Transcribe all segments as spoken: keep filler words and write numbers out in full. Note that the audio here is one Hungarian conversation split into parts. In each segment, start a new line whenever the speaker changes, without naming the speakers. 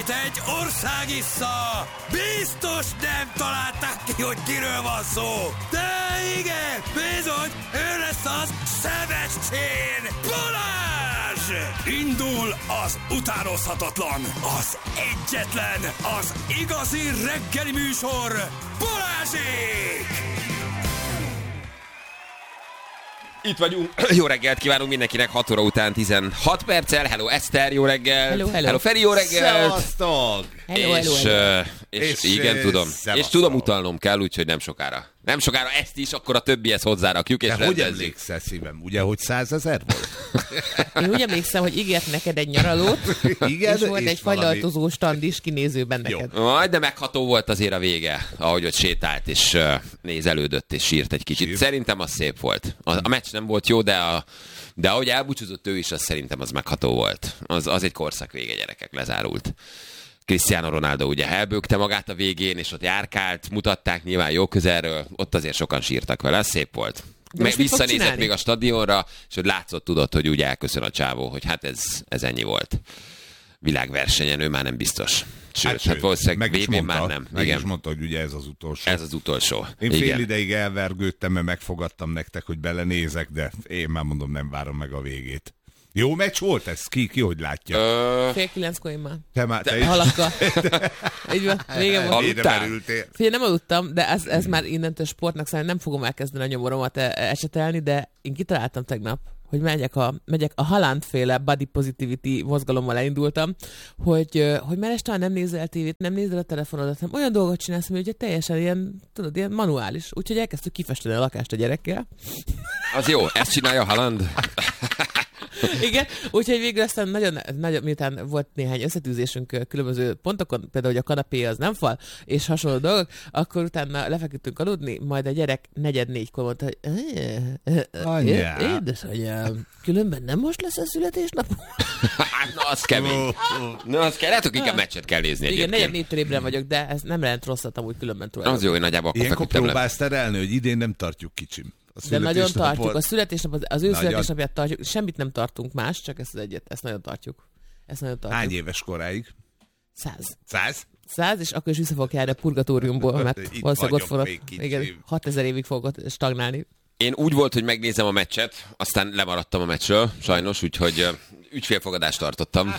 Amit egy ország issza! Biztos nem találták ki, hogy kiről van szó! De igen, bizony, ő lesz az Szevestjén Balázs! Indul az utánozhatatlan, az egyetlen, az igazi reggeli műsor, Balázsék!
Itt vagyunk. Jó reggelt kívánunk mindenkinek, hat óra után tizenhat perccel. Hello Eszter, jó reggel.
Hello, hello.
Hello Feri, jó reggel.
Szevasztok!
Hello,
és,
hello, hello.
uh, és,
És,
igen,
uh,
tudom.
szevasztok.
És tudom, utalnom kell, úgyhogy nem sokára. Nem sokára ezt is, akkor a többihez hozzárakjuk, és
De hogy
rendezzük.
emlékszel, szívem? Ugye, hogy százezer volt?
Én úgy emlékszem, hogy ígért neked egy nyaralót,
Igen,
és volt egy
valami-
fagylaltozó stand is kinézőben neked.
Majd, de megható volt azért a vége, ahogy ott sétált, és uh, nézelődött, és sírt egy kicsit.
Sírt?
Szerintem az szép volt. A, a meccs nem volt jó, de, a, de ahogy elbúcsúzott ő is, az szerintem az megható volt. Az, az egy korszak vége, gyerekek, lezárult. Cristiano Ronaldo ugye elbőgte magát a végén, és ott járkált, mutatták nyilván jó közelről, ott azért sokan sírtak vele, szép volt.
De
Meg
most mit fog
visszanézett
csinálni?
még a stadionra, és hogy látszott, tudott, hogy úgy elköszön a csávó, hogy hát ez, ez ennyi volt. Világversenyen ő már nem biztos. Sőt, hát, hát valószínűleg
meg is
vé bén
mondta,
már nem.
Meg
Igen.
is mondta, hogy ugye ez az utolsó.
Ez az utolsó.
Én
Igen.
fél ideig elvergődtem, mert megfogadtam nektek, hogy belenézek, de én már mondom, nem várom meg a végét. Jó meccs volt ez? Ki, ki hogy látja?
Ö,
Fél kilenckor én már.
Te már, te is
Halakkal. Így van, vége volt.
Aludtál?
ide merültél.
Figyelj, nem aludtam, de ez, ez már innentől sportnak szerintem nem fogom elkezdeni a nyomoromat e- esetelni, de én kitaláltam tegnap, hogy megyek a, megyek a Haaland-féle body positivity mozgalommal elindultam, hogy, ö, hogy már este nem nézel tévét, nem nézel a telefonodat, hanem olyan dolgot csinálsz, ami ugye teljesen ilyen, tudod, ilyen manuális. Úgyhogy elkezdtük kifesteni a lakást a gyerekkel.
az jó, ezt csinálja Haaland.
Igen, úgyhogy végül aztán nagyon, nagyon, miután volt néhány összetűzésünk ö, különböző pontokon, például, hogy a kanapé az nem fal, és hasonló dolgok, akkor utána lefeküdtünk aludni, majd a gyerek negyed négykor mondta, hogy
Anyám.
"É- édesanyám, különben nem most lesz a születésnap?
Hát, na, az kemény. Na, az kell, lehet, hogy inkább meccset kell nézni
Igen, negyed
egyébként.
négytől ébren vagyok, de ez nem jelent rosszat amúgy különben
Az
tulajdonképpen.
jó, hogy nagyjából akkor
Ilyenkor
feküdtem le.
próbálsz terelni, hogy idén nem tartjuk kicsim. A
De nagyon
születésnapot-
tartjuk. A születésnap, az, az ő
Nagyon.
születésnapját tartjuk. Semmit nem tartunk más, csak ezt az egyet. Ezt nagyon tartjuk. Ezt nagyon tartjuk.
Hány éves koráig?
Száz.
Száz?
Száz, és akkor is vissza fogok járni a purgatóriumból, mert
Itt
valószínűleg ott
vagyok
fogok,
még kicsim.
igen, hatezer évig fogok ott stagnálni.
Én úgy volt, hogy megnézem a meccset, aztán lemaradtam a meccsről, sajnos, úgyhogy ö, ügyfélfogadást tartottam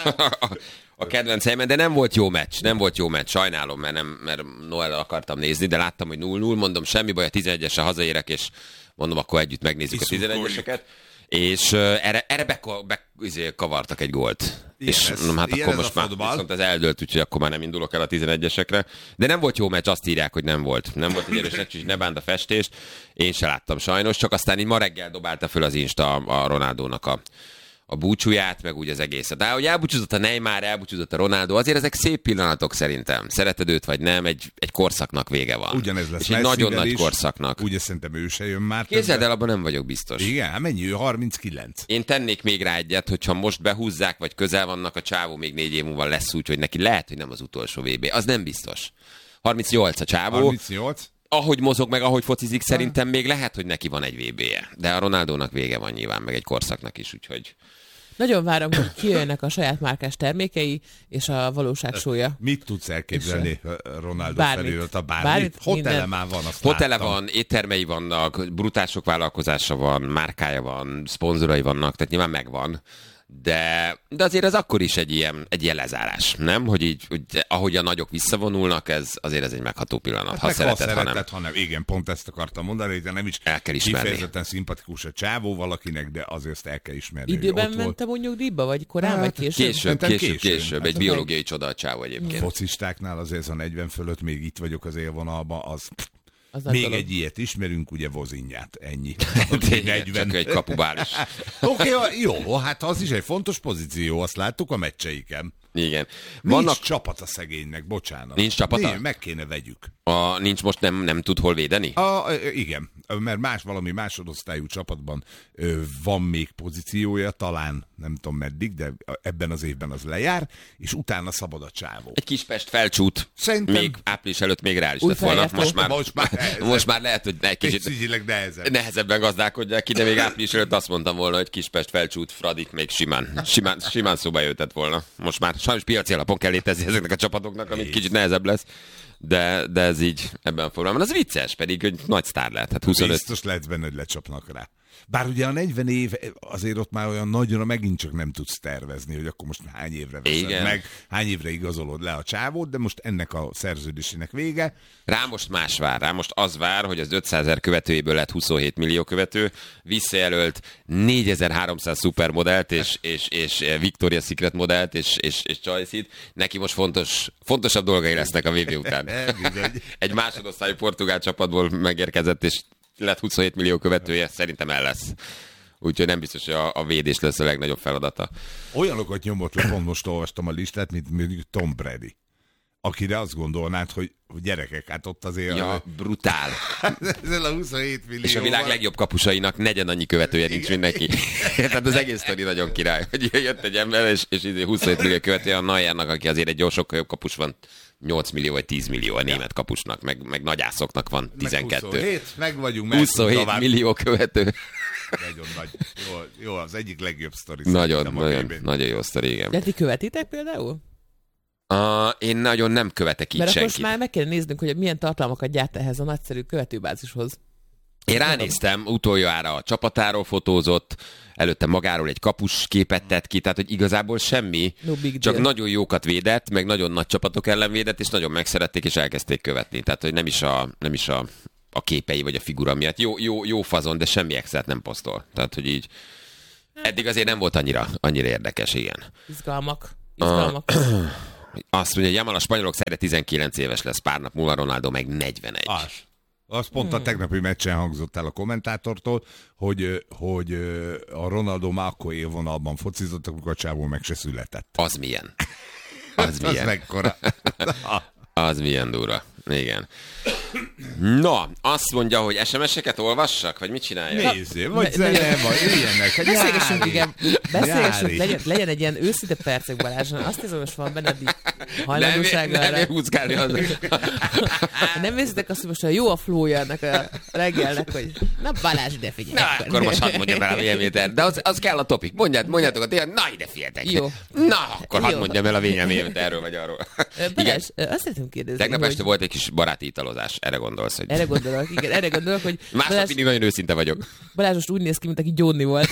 a kedvenc helyemen, de nem volt jó meccs, nem volt jó meccs, sajnálom, mert, nem, mert Noellel akartam nézni, de láttam, hogy null null, mondom, semmi baj, a tizenegyesre hazaérek, és mondom, akkor együtt megnézzük a
Iszurkoljuk.
tizenegyeseket. És uh, erre, erre beka, be, izé, kavartak egy gólt.
Ilyen
és
ez-
mondom, hát
ilyen
akkor
ez
most
a
már
fotball.
viszont ez eldőlt, úgyhogy akkor már nem indulok el a tizenegyesekre. De nem volt jó meccs, azt írják, hogy nem volt. Nem volt egy erős meccs, úgyhogy ne bánt a festést. Én se láttam sajnos, csak aztán így ma reggel dobálta föl az Insta a Ronaldónak a, a búcsúját, meg úgy az egészet. De hogy elbúcsúzott a Neymar, elbúcsúzott a Ronaldo, azért ezek szép pillanatok szerintem. Szereted őt vagy nem, egy, egy korszaknak vége van.
Ugyanez lesz
És egy
Messivel
nagyon nagy
is.
korszaknak.
Ugye szerintem ő se jön már.
Képzeld
többet.
el, abban nem vagyok biztos.
Igen, hát mennyi ő? harminckilenc.
Én tennék még rá egyet, hogyha most behúzzák, vagy közel vannak, a csávó még négy év múlva lesz úgy, hogy neki lehet, hogy nem az utolsó vé bé. Az nem biztos. harmincnyolc a csávó.
harmincnyolc?
Ahogy mozog, meg ahogy focizik, szerintem még lehet, hogy neki van egy vé bé-je. De a Ronaldónak vége van nyilván, meg egy korszaknak is, úgyhogy...
Nagyon várom, hogy kijöjjenek a saját márkás termékei, és a valóság sója.
Mit tudsz elképzelni Ronaldo
Bármit.
feliratot? A bármit?
Bármit,
Hotele
minden.
már van, azt
Hotele
láttam.
van, éttermei vannak, brutál sok vállalkozása van, márkája van, szponzorai vannak, tehát nyilván megvan. De, de azért ez akkor is egy ilyen, egy ilyen lezárás, nem? Hogy így, hogy ahogy a nagyok visszavonulnak, ez azért ez egy megható pillanat.
Hát
ha
meg
szereted,
ha
ha nem.
szereted, ha nem. Igen, pont ezt akartam mondani, de nem is
El kell ismerni.
kifejezetten szimpatikus a csávó valakinek, de azért ezt el kell ismerni. hogy
Időben
ott volt.
mentem úgy nyugdíjba, vagy korán,
Hát,
vagy később?
Később,
Szerintem
később,
később.
később.
Hát
Egy
az
biológiai csoda a csávó egyébként.
Focistáknál azért ez a negyven fölött még itt vagyok az élvonalban, az
Az nagy
még
dolog.
egy ilyet ismerünk, ugye Vozinját, ennyi.
Tényleg, csak egy kapubális.
Oké, okay, jó, hát az is egy fontos pozíció, azt láttuk a meccseiken.
Igen.
Nincs
Vannak...
csapat a szegénynek, bocsánat.
Nincs csapata?
Nincs, meg kéne vegyük.
A, nincs most nem, nem tud hol védeni?
A, igen, mert más valami másodosztályú csapatban ö, van még pozíciója, talán nem tudom meddig, de ebben az évben az lejár, és utána szabad a csávó.
Egy kis Pest felcsút.
Szerintem...
Még április előtt még rá is
Új
lett volna.
feljártó.
Most már,
Most már,
most már lehet, hogy egy kicsit
pénzügyileg nehezebb.
nehezebben gazdálkodják ki, de még április előtt azt mondtam volna, hogy Kispest felcsút, Fradi még simán, simán, simán szóba jöhetett volna. Most már sajnos piaci alapon kell létezni ezeknek a csapatoknak, amit kicsit nehezebb lesz. De, de ez így ebben a formában. Az vicces, pedig hogy nagy sztár lehet. Hát huszonöt...
Biztos lehet benne, hogy lecsapnak rá. Bár ugye a negyven év azért ott már olyan nagyra megint csak nem tudsz tervezni, hogy akkor most hány évre veszed
Igen.
meg, hány évre igazolod le a csávót, de most ennek a szerződésének vége.
Rá most más vár. Rá most az vár, hogy az ötszázezer követőjéből lett huszonhét millió követő, visszajelölt négyezer-háromszáz szupermodellt és, és, és Victoria's Secret modellt és, és, és Choice-it. Neki most fontos, fontosabb dolgai lesznek a vé bé után. Egy másodosztályú portugál csapatból megérkezett, és lett huszonhét millió követője, szerintem el lesz. Úgyhogy nem biztos, hogy a, a védés lesz a legnagyobb feladata.
Olyanokat nyomott le, pont most olvastam a listát, mint mondjuk Tom Brady, akire azt gondolnád, hogy gyerekek, hát ott azért...
Ja, brutál.
Ezzel a huszonhét millió.
És a világ legjobb kapusainak negyed annyi követője nincs, mint neki. Tehát az egész sztori nagyon király, hogy jött egy ember, és, és huszonhét millió követője a Neuernak, aki azért egy sokkal jobb kapus van, nyolc millió vagy tíz millió a német kapusnak, meg, meg nagyászoknak van tizenkettő.
Meg huszonhét, meg vagyunk.
huszonhét millió követő.
Nagyon nagy. Jó, jó, az egyik legjobb sztori.
Nagyon, nagyon, nagyon jó sztori, igen.
De ti követitek például?
Uh, én nagyon nem követek így
Mert
senkit.
akkor most már meg kell néznünk, hogy milyen tartalmakat gyárt ehhez a nagyszerű követőbázishoz.
Én ránéztem, utoljára a csapatáról fotózott, előtte magáról egy kapus képet tett ki, tehát hogy igazából semmi,
No big
csak
deal.
nagyon jókat védett, meg nagyon nagy csapatok ellen védett, és nagyon megszerették, és elkezdték követni. Tehát, hogy nem is a, nem is a, a képei vagy a figura miatt. Jó, jó, jó fazon, de semmi extrát nem posztol. Tehát, hogy így eddig azért nem volt annyira, annyira érdekes, igen.
Izgalmak. Izgalmak.
Azt mondja, Jamal a spanyolok szerint tizenkilenc éves lesz, pár nap múlva Ronaldo meg negyvenegy.
Az. Az pont a tegnapi meccsen hangzott el a kommentátortól, hogy, hogy a Ronaldo már akkor élvonalban focizott, amikor a csávó meg se született.
Az milyen? Az
Az
milyen?
mekkora.
Az milyen durva. Igen. Na, azt mondja, hogy es em es-eket olvassak, vagy mit csináljak?
Nézzél, vagy zene, vagy ilyenek.
Beszélgessünk,
Nyári.
igen. Beszélgessünk,
Nyári.
legyen, legyen egy ilyen őszinte percek, Balázson. Azt hiszem, most van benned így
Nem,
hajlandóság
nem,
arra.
nem húzgálni az.
Nem érzitek azt, hogy most olyan jó a flója ennek a reggelnek, hogy na Balázs, ide figyelj.
Na, akkor most hadd mondjam el a véleményét, de az, az kell a topik. Mondját, mondjátok a tényleg, na ide figyeltek.
Jó.
Na, akkor hadd
Jó.
mondjam el a véleményét erről vagy arról.
Ö, Balázs, ö, azt szeretném kérdezni,
Tegnap
hogy...
este volt egy kis baráti italozás, erre gondolsz, hogy...
Erre gondolok, igen, erre gondolok, hogy
Másnap
Balázs,
mindig nagyon őszinte vagyok.
Balázs most úgy néz ki, mint aki gyónni volt.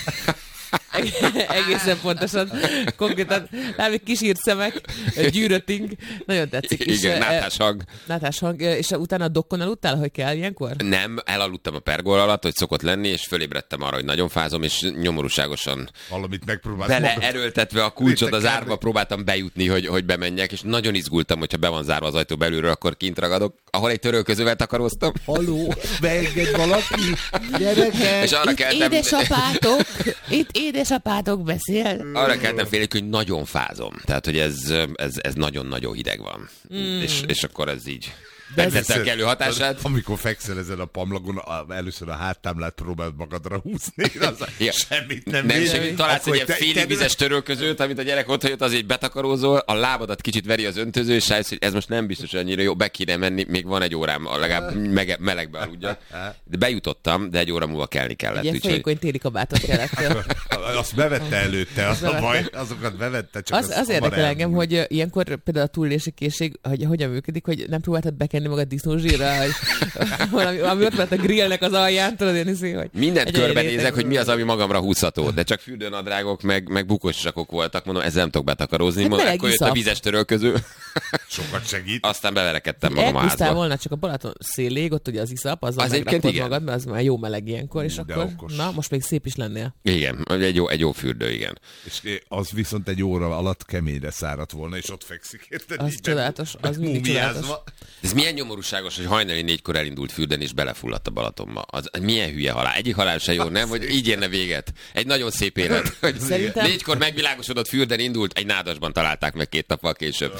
Egészen pontosan. Konkrétan láb egy kisírt szemek, gyűrötting. Nagyon tetszik.
Igen,
és,
nátás hang.
Nátás hang. És utána a dokkon aludtál, hogy kell ilyenkor?
Nem, elaludtam a pergol alatt, hogy szokott lenni, és fölébredtem arra, hogy nagyon fázom, és nyomorúságosan
Valamit megpróbálsz
bele
magad.
erőltetve a kulcsot az
Mit
árba próbáltam bejutni, hogy, hogy bemenjek, és nagyon izgultam, hogyha be van zárva az ajtó belülről, akkor kint ragadok, ahol egy törölközővel takaróztam.
Haló, beenged valaki, gyerekek.
És arra
Itt
keltem,
édesapátok, itt édesapátok beszél.
arra keltem félek, hogy nagyon fázom. Tehát, hogy ez, ez, ez nagyon-nagyon hideg van. Mm. És, és akkor ez így megtette a kellő hatását.
Amikor fekszel ezen a pamlagon, a- először a háttámlát próbáld magadra húzni, az
Ja.
semmit nem
Nem
ér.
segít, találsz
Akkor
egy ilyen
te-
félig
te-
vizes törölközőt, amit a gyerek ott jött, az így betakarózol, a lábadat kicsit veri az öntöző, és rájössz, hogy ez most nem biztos, hogy annyira jó, be kéne menni, még van egy órám, legalább mege- melegbe aludjak. De bejutottam, de egy óra múlva kelni kellett.
Ilyen
Úgyhogy
folyékony téli kabátot kellett.
Azt bevette előtte, az a
bevette.
baj, azokat bevette, csak
Az,
az,
az
hamar
érdekel
elmúlt.
engem, hogy ö, ilyenkor például a túlélési készség, hogy hogyan működik, hogy nem próbáltad bekenni magad disznózsírra, hogy valami, valami ott volt a grillnek az alján, tudod én izé, hogy...
mindent
egy
körbenézek,
réteg-
hogy mi az, ami magamra húzható, de csak fürdőnadrágok, meg, meg bukós zsakok voltak, mondom, ezzel nem tudok betakarózni,
Hát
mondom,
meleg
akkor jött a
iszap.
vízes törölköző,
Sokat segít.
aztán beverekedtem magam a
Elkúsztál
házba.
volna csak a Balaton szélég, ott ugye az iszap, azzal
Az egyébként
megrakod
igen.
magad, mert az már jó meleg ilyenkor, és
Ú, de
akkor,
okos.
na, most még szép is lennél.
Igen, egy jó, egy jó fürdő, igen.
És az viszont egy óra alatt keményre száradt volna, és ott fekszik, érted?
Az
Így
csodálatos, az mindig
mumiázva.
csodálatos.
Ez milyen nyomorúságos, hogy hajnali négykor elindult fürdeni, és belefulladt a Balatonba. Az milyen hülye halál. Egyik halál se jó, nem? Hogy így érne véget. Egy nagyon szép élet. Hogy
Szerintem-
négykor megvilágosodott fürdeni indult, egy nádasban találták meg két nappal később.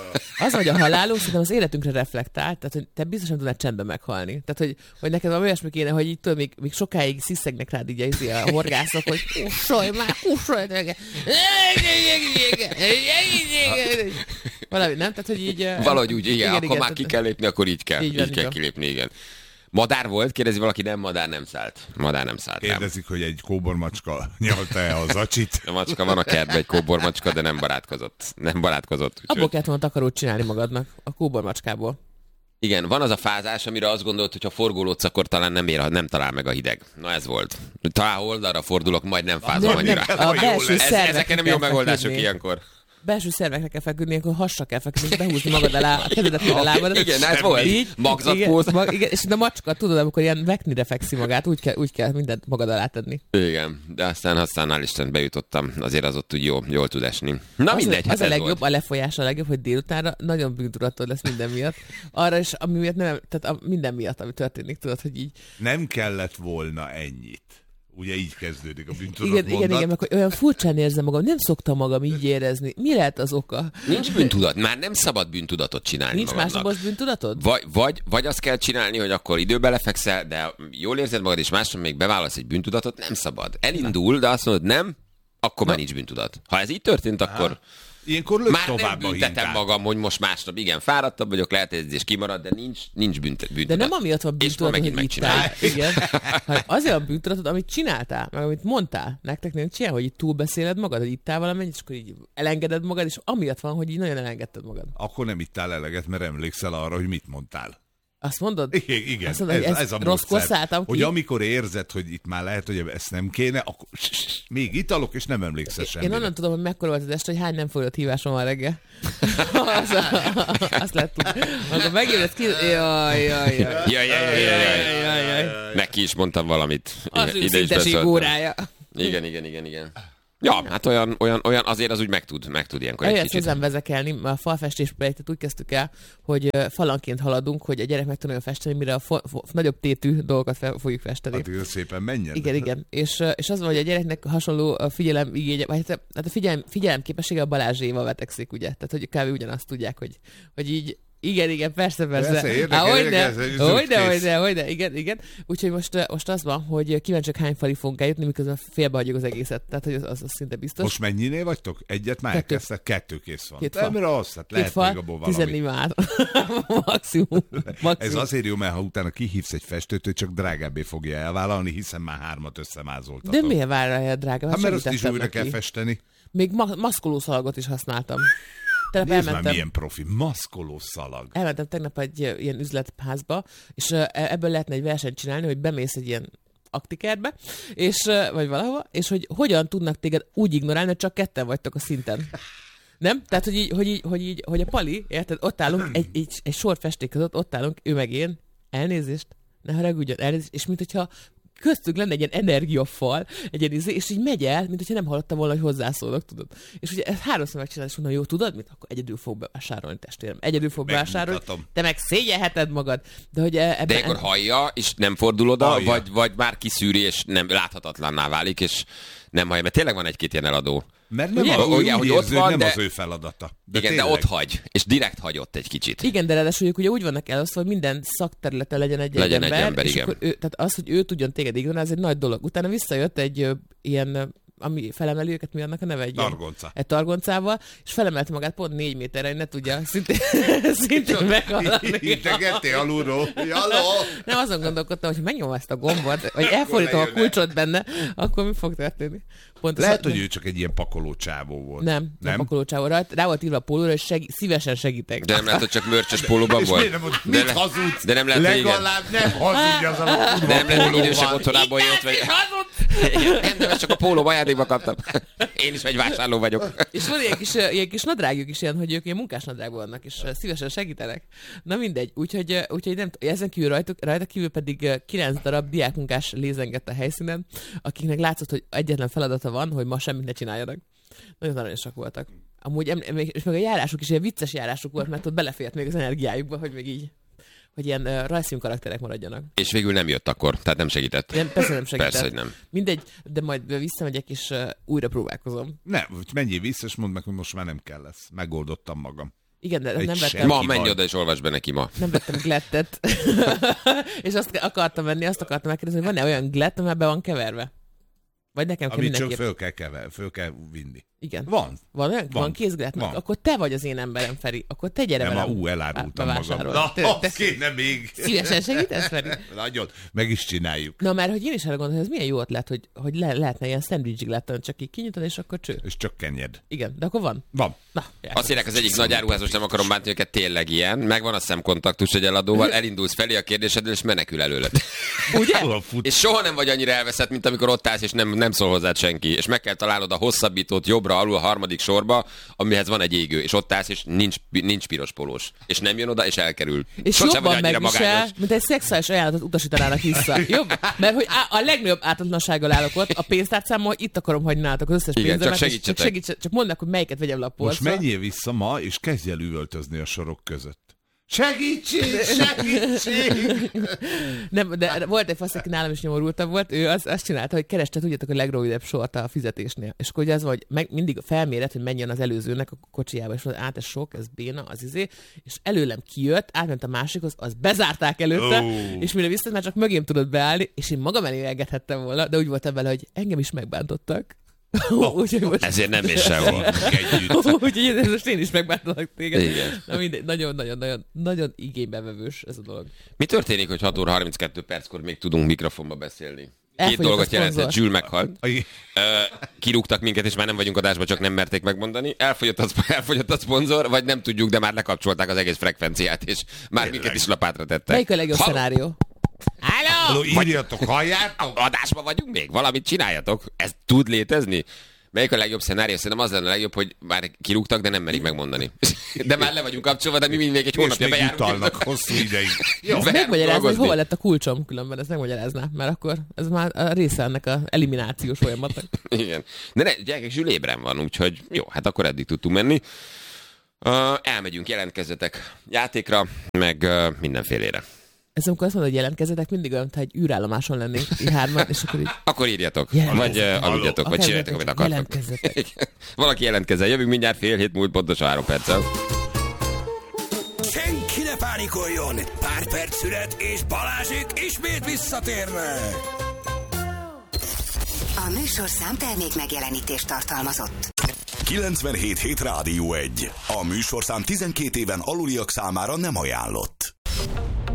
az, hogy a halálunk szerintem az életünkre reflektál, tehát hogy te biztosan tudnád csendben meghalni. Tehát, hogy, hogy neked valami olyasmi kéne, hogy így tudod, még, még sokáig sziszegnek rád így a horgászok, hogy kussolj már, kussolj meg! Valami, nem? Tehát, hogy így...
Valahogy úgy, igen, igen akkor
igen,
már ki kell lépni, akkor így kell. Így,
így,
így kell kilépni, igen. Madár volt? Kérdezi valaki, nem, madár nem szállt. Madár nem szállt.
Kérdezik, hogy egy kóbormacska nyalta-e a zacsit.
A macska van a kertben, egy kóbormacska, de nem barátkozott. Nem barátkozott. Úgyhogy...
Abból kellett volna takarót csinálni magadnak, a kóbormacskából.
Igen, van az a fázás, amire azt gondolt, hogy ha forgolódsz, akkor talán nem, ér, nem talál meg a hideg. Na ez volt. Talán oldalra fordulok, majd nem fázom
nem,
annyira.
Nem, a belső
ez, ezek nem jó megoldások
feküdni.
Ilyenkor.
Belső szervekre kell feküdni, akkor hasra kell feküdni, behúzni magad alá, a kezedet a lábadat.
Igen, ez volt.
Így,
magzatpóz.
Igen, mag, igen, és a macska, tudod, amikor ilyen veknire fekszi magát, úgy kell, úgy kell mindent magad alá tenni.
Igen, de aztán aztán hál' Isten bejutottam, azért az ott úgy jó, jól tud esni. Na
az
mindegy,
az
hát
a
ez
legjobb,
volt.
a lefolyás a legjobb, hogy délutánra nagyon bűntudatod lesz minden miatt. Arra is, ami miatt nem, tehát a, minden miatt, ami történik, tudod, hogy így.
Nem kellett volna ennyit. Ugye így kezdődik a bűntudat
Igen,
mondat.
igen, igen, meg hogy olyan furcsán érzem magam, nem szoktam magam így érezni. Mi lehet az oka?
Nincs bűntudat, már nem szabad bűntudatot csinálni
Nincs
magadnak.
másnapos bűntudatod?
Vagy, vagy, vagy azt kell csinálni, hogy akkor időbe lefekszel, de jól érzed magad, és másnap még beválasz egy bűntudatot, nem szabad. Elindul, de azt mondod, nem, akkor már nincs bűntudat. Ha ez így történt, akkor...
Ilyenkor lök
Már
tovább
nem
a
büntetem
hintát.
magam, hogy most másnap igen, fáradtabb vagyok, lehet, hogy ez is kimarad, de nincs, nincs bűnt, bűntudat.
De nem amiatt van
És ma
bűntudatod,
megint
hogy ittál.
megcsináljuk.
Igen. Hanem azért van bűntudatod, amit csináltál, meg amit mondtál. Nektek nem csinál, hogy így túlbeszéled magad, hogy ittál valamennyit, és akkor így elengeded magad, és amiatt van, hogy így nagyon elengedted magad.
Akkor nem ittál eleget, mert emlékszel arra, hogy mit mondtál.
Azt mondod?
Igen, igen.
Azt mondod,
ez,
hogy
ez,
ezt
a
rosszkor
módszer.
szálltam ki?
Hogy amikor érzed, hogy itt már lehet, hogy ezt nem kéne, akkor még italok, és nem emlékszel semmire.
Én onnan tudom, hogy mekkora volt az este, hogy hány nem fogadott hívásom van reggel. azt, azt lehet tudni. Akkor megébredsz ki... Jaj, jaj, jaj.
Jaj, jaj, jaj, jaj, jaj.
Jaj, jaj.
Neki is mondtam valamit.
Az
Igen,
ő
ide is
szinteség
beszéltem.
órája.
Igen, igen, igen, igen. Ja, hát olyan, olyan, olyan azért az úgy meg tud, meg tud ilyenkor egy
Olyan
kicsit.
hozzám vezekelni, a falfestés projektet úgy kezdtük el, hogy ö, falanként haladunk, hogy a gyerek meg tudjon festeni, mire a fo- fo- nagyobb tétű dolgokat fe- fogjuk festeni.
Addig szépen menjen.
Igen, igen. És, ö, és az van, hogy a gyereknek hasonló a figyelem igénye, vagy hát a figyelem, figyelem képessége a Balázséval vetekszik, ugye? Tehát, hogy kb. Ugyanazt tudják, hogy, hogy így igen, igen, persze, persze.
Persze, érdekel,
Há, hogyne,
érdekel, ez egy
hogyne,
zöldkész.
hogyne, hogyne, igen, igen. Úgyhogy most, most az van, hogy kíváncsiak hány falig fogunk eljutni, miközben félbehagyjuk az egészet. Tehát, hogy az, az, az szinte biztos.
Most mennyinél vagytok? Egyet már
Kettő.
elkezdtek? Kettő kész van.
Két
De
fal.
mire az? Hát
Két
lehet még
fal,
abból valami.
tizennégy már. maximum. maximum.
Ez azért jó, mert ha utána kihívsz egy festőt, ő csak drágábbé fogja elvállalni, hiszen már hármat összemázoltatok.
De miért várja, drága?
Hát mert azt is
Segítettem
újra
neki.
kell festeni.
Még ma- maszkolószalagot is használtam. Tegnap
Nézd már,
elmentem,
milyen profi. Maszkoló szalag.
elmentem tegnap egy ö, ilyen üzletházba, és ö, ebből lehetne egy versenyt csinálni, hogy bemész egy ilyen aktikerbe, és, ö, vagy valahova, és hogy hogyan tudnak téged úgy ignorálni, hogy csak ketten vagytok a szinten. Nem? Tehát, hogy így, hogy így, hogy, így, hogy a Pali, érted, ott állunk, egy, egy, egy sor festék között, ott állunk, ő meg én, elnézést, ne haragudjon, elnézést, és mint hogyha köztünk lenne egy ilyen energiafal, egy ilyen izé, és így megy el, mint hogyha nem hallottam volna, hogy hozzászólok, tudod. És ugye ezt háromszor megcsinálod, és mondom, jó, tudod mit? Akkor egyedül fog bevásárolni, testvérem. Egyedül fog bevásárolni.
Megmutatom.
Te meg szégyelheted magad. De hogy e- ebben...
De akkor hallja, és nem fordul oda,
Hallja.
vagy, vagy már kiszűri, és nem láthatatlanná válik, és nem hallja. Mert tényleg van egy-két ilyen eladó.
Mert nem
Ugye?
a,
Ugye,
úgy
hogy
érzi,
ott van,
nem
de-
az ő feladata. De
Igen,
tényleg.
de ott hagy, és direkt hagyott egy kicsit.
Igen, de ráadásul ők ugye úgy vannak elosztva, hogy minden szakterületen legyen egy,
Legyen
egy
egy
ember,
ember,
és
igen.
akkor ő, tehát az, hogy ő tudjon téged ignorálni, ez egy nagy dolog. Utána visszajött egy ö, ilyen, ö, ami felemeli őket, mi annak a neve? Egy ilyen-
Targonca.
Egy targoncával, és felemelte magát pont négy méterre, hogy ne tudja szintén, szintén meghalni.
Integetté alulról. Jaló!
Nem, azon gondolkodtam, hogy megnyomom ezt a gombot, vagy elfordítom a
lejönne.
kulcsot benne, akkor mi fog történni? Pontosan,
Lehet, hogy ő csak egy ilyen pakoló csávó volt.
Nem, nem, nem pakolócsávó. Rá, rá volt írva a pólóra, hogy seg, szívesen segítek.
De nem lehet, hogy csak mörcsös pólóban
És
volt.
miért nem mondod,
De
mit
le-
hazudsz?
de nem lehet, hogy igen.
Legalább nem hazudj azzal a kurva
De nem lehet, hogy idősebb
pólóval.
otthonából jött, vagy... Nem, de ezt csak a póló ajándékba kaptam. Én is egy vásárló vagyok.
És van ilyen kis, ilyen kis nadrágjuk is ilyen, hogy ők ilyen munkás nadrágban vannak, és szívesen segítenek. Na mindegy, úgyhogy, úgyhogy nem, ezen kívül rajta, rajta kívül pedig kilenc darab diákmunkás lézengett a helyszínen, akiknek látszott, hogy egyetlen feladata van, hogy ma semmit ne csináljanak. Nagyon aranyosak voltak. Amúgy, em- és meg a járásuk is ilyen vicces járásuk volt, mert ott belefért még az energiájukba, hogy még így, hogy ilyen uh, rajzfilm karakterek maradjanak.
És végül nem jött akkor, tehát nem segített.
Nem, persze nem segített.
Persze, hogy nem.
Mindegy, de majd visszamegyek, és uh, újra próbálkozom.
Nem, menjél vissza, és mondd meg, hogy most már nem kell lesz. Megoldottam magam.
Igen, de
Egy
nem
se-
vettem,
Ma
Ki
menj
vagy?
oda és olvasd be neki ma.
nem vettem glettet. És azt akartam venni, azt akartam megkérdezni, hogy van-e olyan glett, amiben van keverve? Vagy nekem kell
Amit csak
mindenképp.
föl kell, kever, föl kell vinni.
Igen.
Van.
Van, van,
Van.
van kézglett?
Van.
Akkor te vagy az én emberem, Feri. Akkor te gyere
Nem,
velem.
a ú, elárultam magam.
bevásárolni.
Na,
Te- te-
azt kéne még.
Szívesen segítesz, Feri?
Nagyon. Meg is csináljuk.
Na, mert hogy én is arra gondolom, hogy ez milyen jó ötlet, hogy, hogy le, lehetne ilyen szendvicsig lehetne, csak így kinyitod, és akkor cső.
És csak kenyed.
Igen, de akkor van.
Van.
Na,
Azt írják az egyik nagy áruház, most nem akarom bántani őket, tényleg ilyen. Megvan a szemkontaktus egy eladóval, elindulsz felé a kérdésedről, és menekül előled.
Ugye?
Hol fut?
És soha nem vagy annyira elveszett, mint amikor ott állsz, és nem, nem szól hozzád senki. És meg kell találnod a hosszabbítót jobbra, alul a harmadik sorba, amihez van egy égő, és ott állsz, és nincs, nincs piros polós. És nem jön oda, és elkerül.
És
Sosem vagy
jobban
annyira
megvisel,
magányos.
mint egy szexuális ajánlatot utasítanának vissza. Jobb? Mert hogy á- a legnagyobb ártatlansággal állok ott, a pénztárcámmal, hogy itt akarom hagyni nálatok az összes
Igen,
pénzemet.
csak
és Csak,
segítsetek.
segítse, csak mondd meg, hogy melyiket vegyem le a
Most
polcra.
menjél vissza ma, és kezdj el üvöltözni a sorok között. Segítség, segítség!
Nem, de volt egy fasz, aki nálam is nyomorultabb volt, ő azt, azt csinálta, hogy kereste, tudjátok, a legrövidebb sort a fizetésnél. És akkor ugye az van, hogy meg, mindig felméret, hogy menjen az előzőnek a kocsijába, és mondta, át ez sok, ez béna, az izé, és előlem kijött, átment a másikhoz, az bezárták előtte,
Ó.
és mire vissza, már csak mögém tudott beállni, és én magam elé engedhettem volna, de úgy voltam vele, hogy engem is megbántottak. Úgyhogy most...
Ezért nem és sehol.
Együtt.
Úgyhogy ez most én is megbántalak téged.
Igen.
Na mindegy, nagyon-nagyon-nagyon nagyon igénybevevős ez a dolog.
Mi történik, hogy hat óra harminckettő perckor még tudunk mikrofonba beszélni? Két
Elfogyott
dolgot
a szponzor.
jelentett, Jules meghalt.
Ai,
Ö, kirúgtak minket, és már nem vagyunk adásban, csak nem merték megmondani. Elfogyott a, elfogyott a szponzor, vagy nem tudjuk, de már lekapcsolták az egész frekvenciát, és már minket is lapátra tettek.
Melyik a legjobb
Halló?
szenárió?
Halló,
Halló!
írjatok, halljátok?
Adásban vagyunk még? Valamit csináljatok? Ez tud létezni? Melyik a legjobb szenárió? Szerintem az lenne a legjobb, hogy már kirúgtak, de nem merik megmondani. De már le vagyunk kapcsolva, de mi még egy
És
hónapja
még
bejárunk.
utalnak hosszú ideig. Jó.
Bejárunk
Megmagyarázni, hogy
dolgozni.
hova lett a kulcsom, különben ezt megmagyarázná, mert akkor ez már a része ennek a eliminációs folyamatnak.
Igen. De ne, gyerekek, Zsül ébren van, úgyhogy jó, hát akkor eddig tudtunk menni. Uh, elmegyünk, jelentkezzetek játékra, meg uh, mindenfélére.
Ez amikor azt mondod, hogy jelentkezzetek, mindig olyan, mintha egy űrállomáson lennénk, így hárman, és akkor így
Akkor írjatok,
Jelentkezzetek.
vagy uh, aludjatok, vagy
Akár
csináljátok, amit akartok.
jelentkezzetek.
Igen. Valaki jelentkezzen, jövünk mindjárt fél hét múlt, pontosan három perccel.
Senki ne pánikoljon! Pár perc szület, és Balázsék ismét visszatérnek!
A műsorszám termék megjelenítést tartalmazott.
kilencvenhét hét Rádió egy. A műsorszám tizenkét éven aluliak számára nem ajánlott.